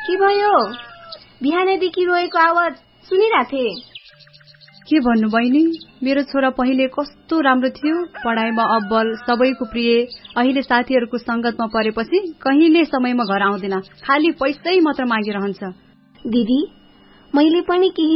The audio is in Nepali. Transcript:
के भयो? बिहानैदेखि रोएको आवाज सुनिराथे। के भन्नु बहिनी, मेरो छोरा पहिले कस्तो राम्रो थियो, पढाइमा अब्बल, सबैको प्रिय। अहिले साथीहरूको संगतमा परेपछि कहिले समयमा घर आउँदैन, खाली पैसै मात्र मागिरहन्छ। दिदी, मैले पनि केही